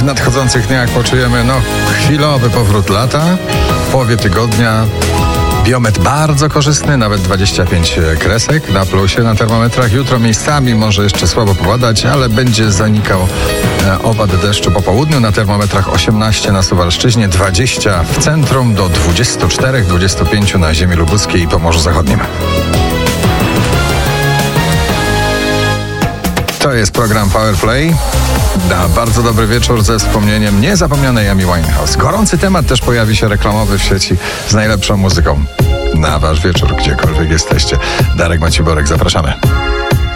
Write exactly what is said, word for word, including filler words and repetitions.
nadchodzących dniach poczujemy no chwilowy powrót lata. W połowie tygodnia biometr bardzo korzystny, nawet dwadzieścia pięć kresek na plusie na termometrach. Jutro miejscami może jeszcze słabo popadać, ale będzie zanikał opad deszczu po południu. Na termometrach osiemnaście na Suwalszczyźnie, dwadzieścia w centrum, do dwudziestu czterech do dwudziestu pięciu na ziemi lubuskiej i Pomorzu Zachodnim. To jest program Power Play. Na bardzo dobry wieczór ze wspomnieniem niezapomnianej Amy Winehouse. Gorący temat też pojawi się reklamowy w sieci z najlepszą muzyką. Na wasz wieczór, gdziekolwiek jesteście. Darek Maciborek, zapraszamy.